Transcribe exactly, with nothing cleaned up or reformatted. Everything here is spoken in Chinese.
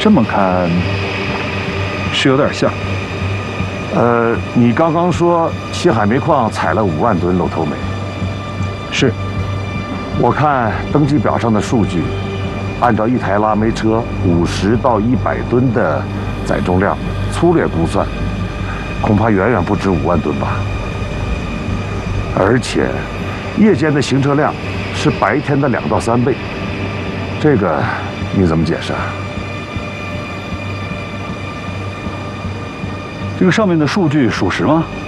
这么看是有点像。 呃，你刚刚说西海煤矿采了五万吨镂头煤， 是。 我看登记表上的数据，按照一台拉煤车五十到一百吨的载重量，粗略估算，恐怕远远不止五万吨吧。而且，夜间的行车量是白天的两到三倍，这个你怎么解释啊？ 这个上面的数据属实吗？